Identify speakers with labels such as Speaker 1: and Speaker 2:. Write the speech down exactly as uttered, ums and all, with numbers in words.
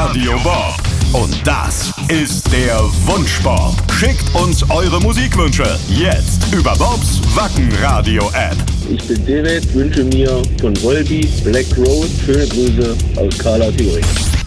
Speaker 1: Radio Bob. Und das ist der Wunschbob. Schickt uns eure Musikwünsche jetzt über Bobs Wacken-Radio-App.
Speaker 2: Ich bin David, wünsche mir von Volbeat Black Rose schöne Grüße aus Carla Thüringen.